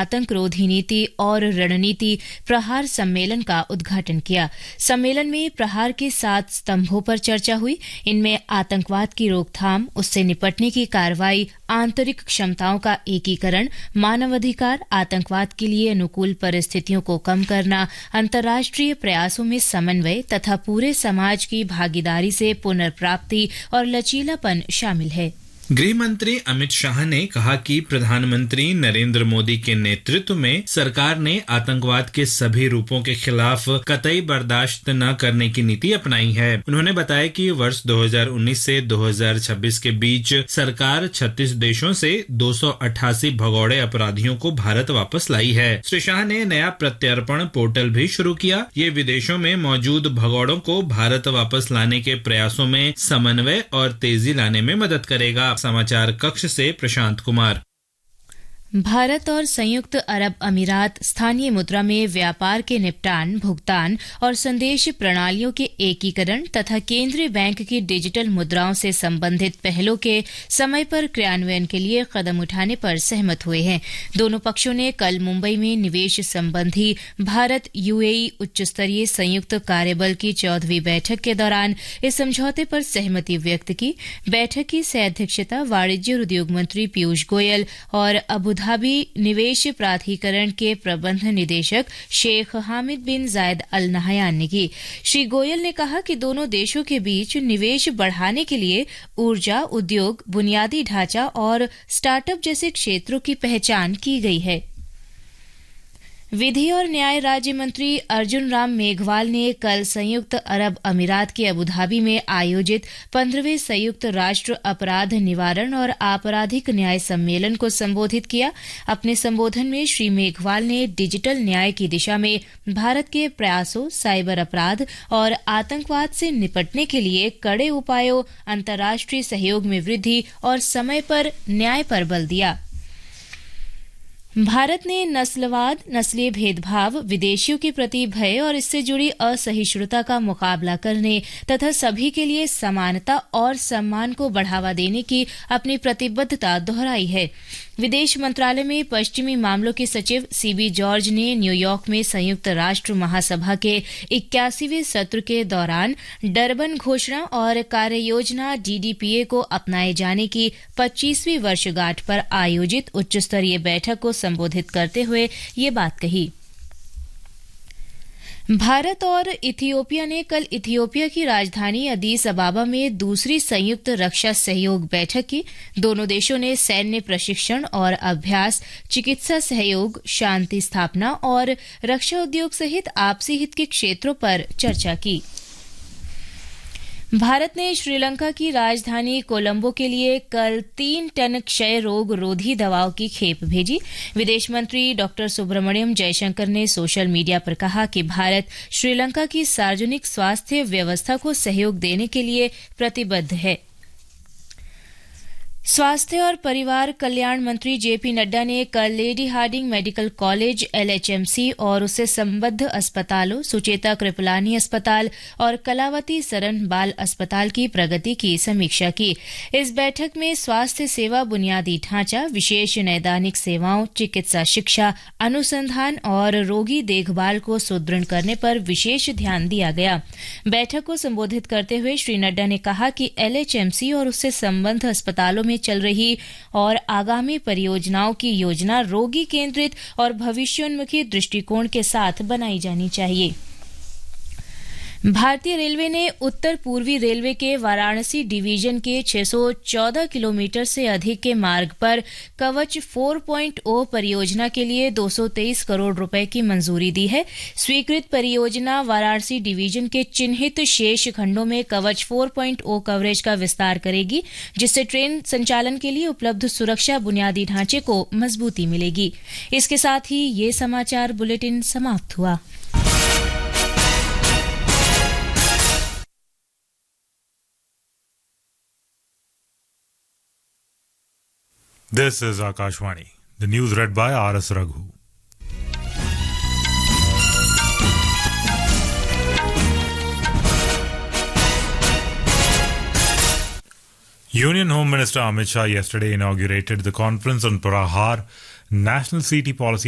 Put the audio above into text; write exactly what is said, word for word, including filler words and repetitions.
आतंक रोधी नीति और रणनीति प्रहार सम्मेलन का उद्घाटन किया। सम्मेलन में प्रहार के सात स्तंभों पर चर्चा हुई। इनमें आतंकवाद की रोकथाम, उससे निपटने की कार्रवाई, आंतरिक क्षमताओं का एकीकरण, मानवाधिकार, आतंकवाद के लिए अनुकूल परिस्थितियों को कम करना, अंतर्राष्ट्रीय प्रयासों में समन्वय तथा पूरे समाज की भागीदारी से पुनर्प्राप्ति और लचीलापन शामिल है। गृह मंत्री अमित शाह ने कहा कि प्रधानमंत्री नरेंद्र मोदी के नेतृत्व में सरकार ने आतंकवाद के सभी रूपों के खिलाफ कतई बर्दाश्त न करने की नीति अपनाई है। उन्होंने बताया कि वर्ष दो हज़ार उन्नीस से दो हज़ार छब्बीस के बीच सरकार छत्तीस देशों से दो सौ अट्ठासी भगौड़े अपराधियों को भारत वापस लाई है। श्री शाह ने नया प्रत्यर्पण पोर्टल भी शुरू किया। ये विदेशों में मौजूद भगौड़ों को भारत वापस लाने के प्रयासों में समन्वय और तेजी लाने में मदद करेगा। समाचार कक्ष से प्रशांत कुमार। भारत और संयुक्त अरब अमीरात स्थानीय मुद्रा में व्यापार के निपटान, भुगतान और संदेश प्रणालियों के एकीकरण तथा केंद्रीय बैंक की डिजिटल मुद्राओं से संबंधित पहलों के समय पर क्रियान्वयन के लिए कदम उठाने पर सहमत हुए हैं। दोनों पक्षों ने कल मुंबई में निवेश संबंधी भारत यूएई उच्च स्तरीय संयुक्त कार्यबल की चौदहवीं बैठक के दौरान इस समझौते पर सहमति व्यक्त की। बैठक की सह अध्यक्षता वाणिज्य और उद्योग मंत्री पीयूष गोयल और अबू धाबी निवेश प्राधिकरण के प्रबंध निदेशक शेख हामिद बिन जायद अल नहयान ने की। श्री गोयल ने कहा कि दोनों देशों के बीच निवेश बढ़ाने के लिए ऊर्जा, उद्योग, बुनियादी ढांचा और स्टार्टअप जैसे क्षेत्रों की पहचान की गई है। विधि और न्याय राज्य मंत्री अर्जुन राम मेघवाल ने कल संयुक्त अरब अमीरात के अबुधाबी में आयोजित पंद्रहवें संयुक्त राष्ट्र अपराध निवारण और आपराधिक न्याय सम्मेलन को संबोधित किया। अपने संबोधन में श्री मेघवाल ने डिजिटल न्याय की दिशा में भारत के प्रयासों, साइबर अपराध और आतंकवाद से निपटने के लिए कड़े उपायों, अंतर्राष्ट्रीय सहयोग में वृद्धि और समय पर न्याय पर बल दिया। भारत ने नस्लवाद, नस्लीय भेदभाव, विदेशियों के प्रति भय और इससे जुड़ी असहिष्णुता का मुकाबला करने तथा सभी के लिए समानता और सम्मान को बढ़ावा देने की अपनी प्रतिबद्धता दोहराई है। विदेश मंत्रालय में पश्चिमी मामलों के सचिव सीबी जॉर्ज ने न्यूयॉर्क में संयुक्त राष्ट्र महासभा के इक्यासीवें सत्र के दौरान डरबन घोषणा और कार्य योजना डीडीपीए को अपनाए जाने की पच्चीसवीं वर्षगांठ पर आयोजित उच्च स्तरीय बैठक को संबोधित करते हुए ये बात कही। भारत और इथियोपिया ने कल इथियोपिया की राजधानी अदीस अबाबा में दूसरी संयुक्त रक्षा सहयोग बैठक की। दोनों देशों ने सैन्य प्रशिक्षण और अभ्यास, चिकित्सा सहयोग, शांति स्थापना और रक्षा उद्योग सहित आपसी हित के क्षेत्रों पर चर्चा की। भारत ने श्रीलंका की राजधानी कोलंबो के लिए कल तीन टन क्षय रोग रोधी दवाओं की खेप भेजी। विदेश मंत्री डॉक्टर सुब्रमण्यम जयशंकर ने सोशल मीडिया पर कहा कि भारत श्रीलंका की सार्वजनिक स्वास्थ्य व्यवस्था को सहयोग देने के लिए प्रतिबद्ध है। स्वास्थ्य और परिवार कल्याण मंत्री जेपी नड्डा ने कल लेडी हार्डिंग मेडिकल कॉलेज एलएचएमसी और उससे संबद्ध अस्पतालों, सुचेता कृपलानी अस्पताल और कलावती सरन बाल अस्पताल की प्रगति की समीक्षा की। इस बैठक में स्वास्थ्य सेवा बुनियादी ढांचा, विशेष नैदानिक सेवाओं, चिकित्सा शिक्षा, अनुसंधान और रोगी देखभाल को सुदृढ़ करने पर विशेष ध्यान दिया गया। बैठक को संबोधित करते हुए श्री नड्डा ने कहा कि एलएचएमसी और उससे संबद्ध अस्पतालों में चल रही और आगामी परियोजनाओं की योजना रोगी केंद्रित और भविष्योन्मुखी दृष्टिकोण के साथ बनाई जानी चाहिए। भारतीय रेलवे ने उत्तर पूर्वी रेलवे के वाराणसी डिवीजन के छह सौ चौदह किलोमीटर से अधिक के मार्ग पर कवच चार पॉइंट ज़ीरो परियोजना के लिए दो सौ तेईस करोड़ रुपए की मंजूरी दी है। स्वीकृत परियोजना वाराणसी डिवीजन के चिन्हित शेष खंडों में कवच चार पॉइंट ज़ीरो कवरेज का विस्तार करेगी, जिससे ट्रेन संचालन के लिए उपलब्ध सुरक्षा बुनियादी ढांचे को मजबूती मिलेगी। इसके साथ ही ये समाचार बुलेटिन समाप्त हुआ। This is Akashvani. The news read by R S Raghu. Union Home Minister Amit Shah yesterday inaugurated the Conference on Prahar, National City Policy